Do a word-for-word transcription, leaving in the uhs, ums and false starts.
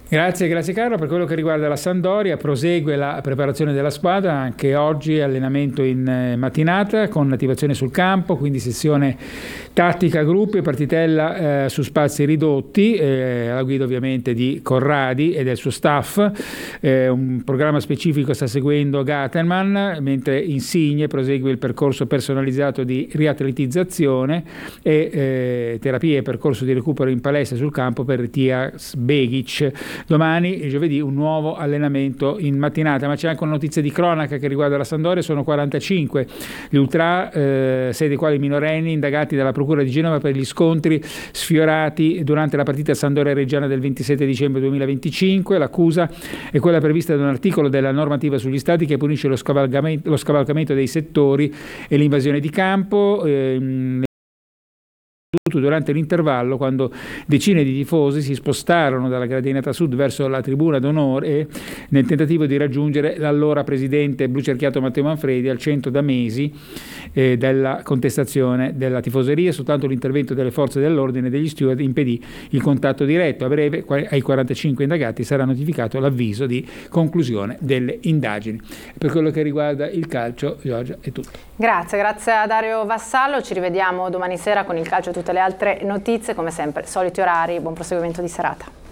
Grazie, grazie Carlo. Per quello che riguarda la Sampdoria, prosegue la preparazione della squadra, anche oggi allenamento in mattinata con attivazione sul campo, quindi sessione tattica gruppi, partitella eh, su spazi ridotti, eh, alla guida ovviamente di Corradi e del suo staff. Eh, un programma specifico sta seguendo Gatterman, mentre Insigne prosegue il percorso personalizzato di riatletizzazione e eh, terapie e percorso di recupero in palestra sul campo per Tias Begic. Domani, giovedì, un nuovo allenamento in mattinata, ma c'è anche una notizia di cronaca che riguarda la Sampdoria. Sono quarantacinque gli ultra, eh, sei dei quali minorenni, indagati dalla Procura di Genova per gli scontri sfiorati durante la partita Sampdoria-Reggiana del ventisette dicembre duemilaventicinque. L'accusa è quella prevista da un articolo della normativa sugli stati che punisce lo scavalcamento, lo scavalcamento dei settori e l'invasione di campo. Eh, durante l'intervallo, quando decine di tifosi si spostarono dalla gradinata sud verso la tribuna d'onore nel tentativo di raggiungere l'allora presidente blucerchiato Matteo Manfredi al centro da mesi eh, della contestazione della tifoseria. Soltanto l'intervento delle forze dell'ordine e degli steward impedì il contatto diretto. A breve ai quarantacinque indagati sarà notificato l'avviso di conclusione delle indagini. Per quello che riguarda il calcio, Giorgia, è tutto. Grazie, grazie a Dario Vassallo, ci rivediamo domani sera con il calcio e tutte le altre notizie, come sempre, soliti orari, buon proseguimento di serata.